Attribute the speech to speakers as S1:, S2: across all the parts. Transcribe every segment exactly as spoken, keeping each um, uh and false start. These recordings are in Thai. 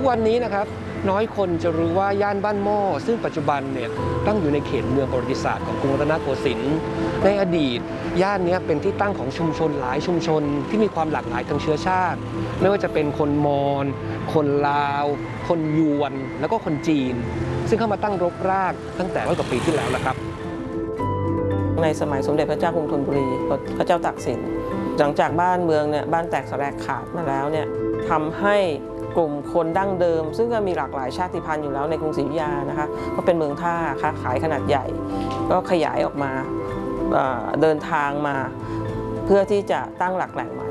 S1: วันนี้นะครับน้อยคนจะรู้ว่าย่านบ้านหม้อซึ่งปัจจุบันเนี่ยตั้งอยู่ในเขตเมืองประวัติศาสตร์ของกรุงรัตนโกสินทร์ในอดีตย่านนี้เป็นที่ตั้งของชุมชนหลายชุมชนที่มีความหลากหลายทางเชื้อชาติไม่ว่าจะเป็นคนมอญคนลาวคนยวนแล้วก็คนจีนซึ่งเข้ามาตั้งรกรากตั้งแต่ร้อยกว่าปีที่แล้วนะครับ
S2: ในสมัยสมเด็จพระเจ้ากรุงธนบุรีพระเจ้าตากสินหลังจากบ้านเมืองเนี่ยบ้านแตกสลายขาดมาแล้วเนี่ยทำให้กลุ่มคนดั้งเดิมซึ่งก็มีหลากหลายชาติพันธุ์อยู่แล้วในกรุงศรีอยุธยานะคะก็เป็นเมืองท่าค้าขายขนาดใหญ่ก็ขยายออกมาเดินทางมาเพื่อที่จะตั้งหลักแหล่งใหม่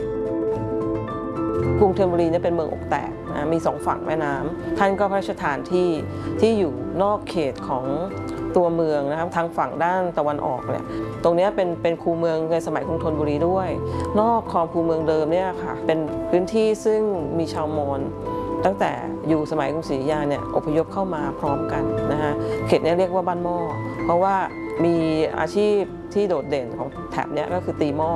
S2: กรุงธนบุรีเนี่ยเป็นเมืองอกแตกนะมีสองฝั่งแม่น้ำท่านก็พระราชทานที่ที่อยู่นอกเขตของตัวเมืองนะครับทางฝั่งด้านตะวันออกเนี่ยตรงนี้เป็นเป็นคูเมืองในสมัยกรุงธนบุรีด้วยนอกคลองคูเมืองเดิมเนี่ยค่ะเป็นพื้นที่ซึ่งมีชาวมอญตั้งแต่อยู่สมัยกรุงศรีอยุธยาเนี่ยอพยพเข้ามาพร้อมกันนะฮะเขตนี้เรียกว่าบ้านหม้อเพราะว่ามีอาชีพที่โดดเด่นของแถบนี้ก็คือตีหม้อ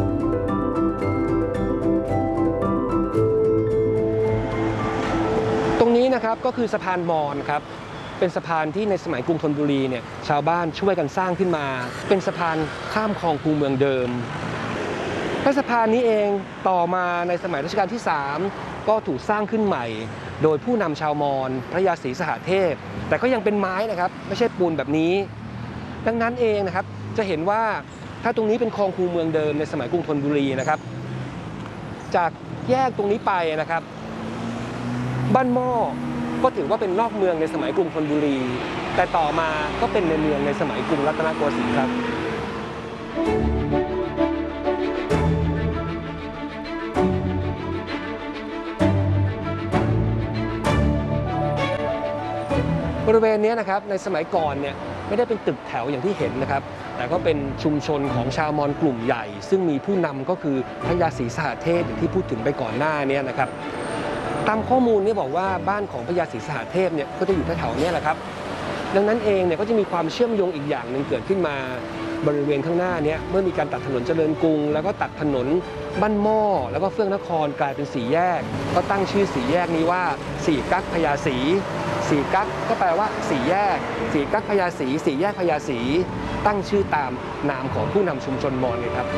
S1: ตรงนี้นะครับก็คือสะพานมอญครับเป็นสะพานที่ในสมัยกรุงธนบุรีเนี่ยชาวบ้านช่วยกันสร้างขึ้นมาเป็นสะพานข้ามคลองคูเมืองเดิมและสะพานนี้เองต่อมาในสมัยรัชกาลที่สามก็ถูกสร้างขึ้นใหม่โดยผู้นำชาวมอญพระยาศรีสหเทพแต่ก็ยังเป็นไม้นะครับไม่ใช่ปูนแบบนี้ดังนั้นเองนะครับจะเห็นว่าถ้าตรงนี้เป็นคลองคูเมืองเดิมในสมัยกรุงธนบุรีนะครับจากแยกตรงนี้ไปนะครับบ้านหม้อก็ถือว่าเป็นนอกเมืองในสมัยกรุงธนบุรีแต่ต่อมาก็เป็นในเมืองในสมัยกรุงรัตนโกสินทร์ครับบริเวณนี้นะครับในสมัยก่อนเนี่ยไม่ได้เป็นตึกแถวอย่างที่เห็นนะครับแต่ก็เป็นชุมชนของชาวมอญกลุ่มใหญ่ซึ่งมีผู้นำก็คือพระยาศรีสหเทพอย่างที่พูดถึงไปก่อนหน้านี้นะครับตามข้อมูลเนี่ยบอกว่าบ้านของพระยาศรีสหเทพเนี่ยก็จะอยู่แถวๆนี้แหละครับดังนั้นเองเนี่ยก็จะมีความเชื่อมโยงอีกอย่างหนึ่งเกิดขึ้นมาบริเวณข้างหน้านี้เมื่อมีการตัดถนนเจริญกรุงแล้วก็ตัดถนนบ้านหม้อแล้วก็เฟื่องนครกลายเป็นสี่แยกก็ตั้งชื่อสี่แยกนี้ว่าสี่กั๊กพญาศรีสี่กั๊กก็แปลว่าสี่แยกสี่กั๊กพญาศรีสี่แยกพญาศรีตั้งชื่อตามนามของผู้นำชุมชนมอญเลยครับ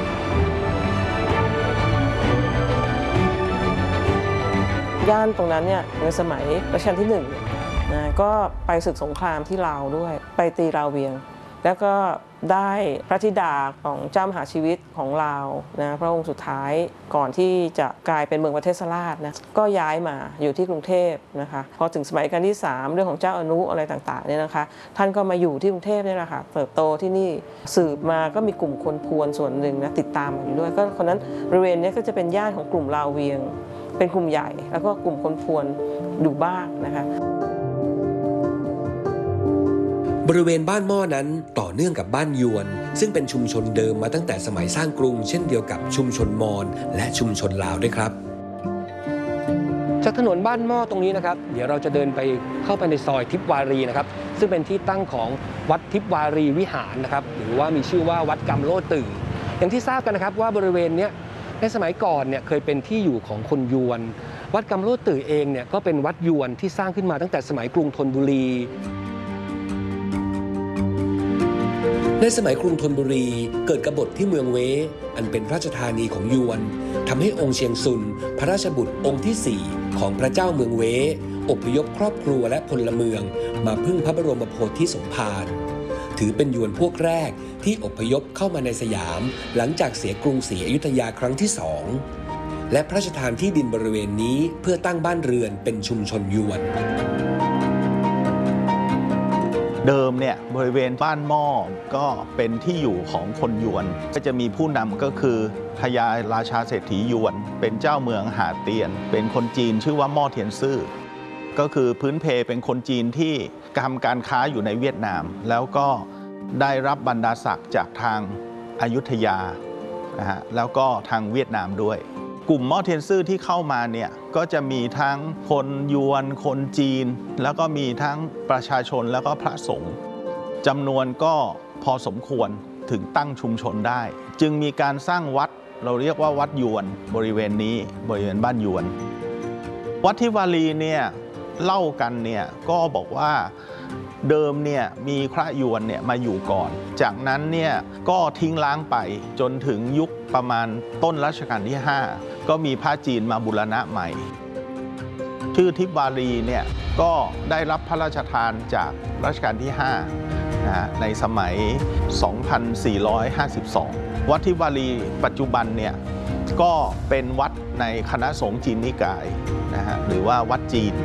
S2: ย่านตรงนั้นเนี่ยในสมัยรัชกาลที่หนึ่งนะก็ไปศึกสงครามที่ลาวด้วยไปตีลาวเวียงแล้วก็ได้พระธิดาของเจ้ามหาชีวิตของลาวนะพระองค์สุดท้ายก่อนที่จะกลายเป็นเมืองประเทศราชนะก็ย้ายมาอยู่ที่กรุงเทพนะคะพอถึงสมัยรัชกาลที่สามเรื่องของเจ้าอนุอะไรต่างๆเนี่ยนะคะท่านก็มาอยู่ที่กรุงเทพนี่แหละค่ะเติบโตที่นี่สืบมาก็มีกลุ่มคนพวนส่วนหนึ่งนะติดตามอยู่ด้วยก็คนนั้นบริเวณนี้ก็จะเป็นย่านของกลุ่มลาวเวียงเป็นกลุ่มใหญ่แล้วก็กลุ่มคนพวนอยู่บ้างนะคะ
S3: บริเวณบ้านหม้อนั้นต่อเนื่องกับบ้านยวนซึ่งเป็นชุมชนเดิมมาตั้งแต่สมัยสร้างกรุงเช่นเดียวกับชุมชนมอญและชุมชนลาวด้วยครับ
S1: จากถนนบ้านหม้อตรงนี้นะครับเดี๋ยวเราจะเดินไปเข้าไปในซอยทิพวารีนะครับซึ่งเป็นที่ตั้งของวัดทิพวารีวิหารนะครับหรือว่ามีชื่อว่าวัดกำโลตื่ออย่างที่ทราบกันนะครับว่าบริเวณนี้ในสมัยก่อนเนี่ยเคยเป็นที่อยู่ของคนยวนวัดกำโลตื่อเองเนี่ยก็เป็นวัดยวนที่สร้างขึ้นมาตั้งแต่สมัยกรุงธนบุรี
S3: ในสมัยกรุงธนบุรีเกิดกบฏที่เมืองเวอันเป็นราชธานีของยวนทำให้องค์เชียงซุนพระราชบุตรองค์ที่สี่ของพระเจ้าเมืองเวอพยพครอบครัวและพลเมืองมาพึ่งพระบรมโพธิสมภารถือเป็นยวนพวกแรกที่อพยพเข้ามาในสยามหลังจากเสียกรุงศรีอยุธยาครั้งที่สองและพระราชทานที่ดินบริเวณนี้เพื่อตั้งบ้านเรือนเป็นชุมชนยวน
S4: เดิมเนี่ยบริเวณบ้านหม้อก็เป็นที่อยู่ของคนยวนก็จะมีผู้นำก็คือพญาราชาเศรษฐียวนเป็นเจ้าเมืองหาเตียนเป็นคนจีนชื่อว่าหม้อเทียนซื่อก็คือพื้นเพเป็นคนจีนที่ทำการค้าอยู่ในเวียดนามแล้วก็ได้รับบรรดาศักดิ์จากทางอยุธยานะฮะแล้วก็ทางเวียดนามด้วยกลุ่มหม้อเทียนซื่อที่เข้ามาเนี่ยก็จะมีทั้งคนยวนคนจีนแล้วก็มีทั้งประชาชนแล้วก็พระสงฆ์จำนวนก็พอสมควรถึงตั้งชุมชนได้จึงมีการสร้างวัดเราเรียกว่าวัดยวนบริเวณนี้บริเวณบ้านยวนวัดทิวารีเนี่ยเล่ากันเนี่ยก็บอกว่าเดิมเนี่ยมีพระยวนเนี่ยมาอยู่ก่อน จากนั้นเนี่ยก็ทิ้งล้างไปจนถึงยุคประมาณต้นรัชกาลที่ห้าก็มีพระจีนมาบูรณะใหม่ชื่อทิวารีเนี่ยก็ได้รับพระราชทานจากรัชกาลที่ห้านะฮะในสมัย สองพันสี่ร้อยห้าสิบสอง วัดทิวารีปัจจุบันเนี่ยก็เป็นวัดในคณะสงฆ์จีนนิกายนะฮะหรือว่าวัดจีน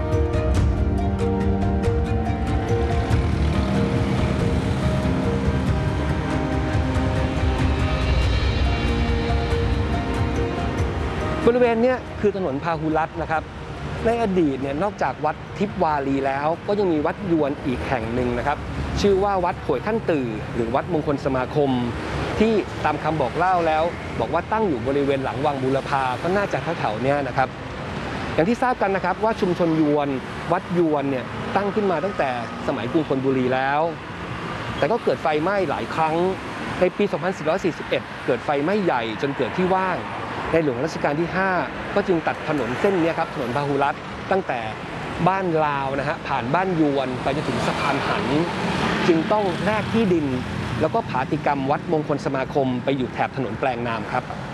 S1: บริเวณนี้คือถนนพาหุรัตน์นะครับในอดีตเนี่ยนอกจากวัดทิพวารีแล้วก็ยังมีวัดยวนอีกแห่งหนึ่งนะครับชื่อว่าวัดโขยท่านตื่อหรือวัดมงคลสมาคมที่ตามคำบอกเล่าแล้วบอกว่าตั้งอยู่บริเวณหลังวังบูรพาก็น่าจะแถวๆนี้นะครับอย่างที่ทราบกันนะครับว่าชุมชนยวนวัดยวนเนี่ยตั้งขึ้นมาตั้งแต่สมัยกรุงธนบุรีแล้วแต่ก็เกิดไฟไหม้หลายครั้งในปี สองพันสี่ร้อยสี่สิบเอ็ด เกิดไฟไหม้ใหญ่จนเกิดที่ว่างในหลวงรัชกาลที่ห้าก็จึงตัดถนนเส้นนี้ครับถนนพหุรัตน์ตั้งแต่บ้านลาวนะฮะผ่านบ้านยวนไปจนถึงสะพานหันจึงต้องแลกที่ดินแล้วก็ผาติกรรมวัดมงคลสมาคมไปอยู่แถบถนนแปลงนามครับ